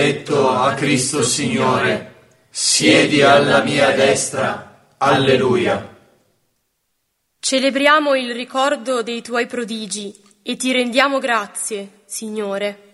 detto a Cristo Signore, siedi alla mia destra. Alleluia. Celebriamo il ricordo dei tuoi prodigi e ti rendiamo grazie, Signore.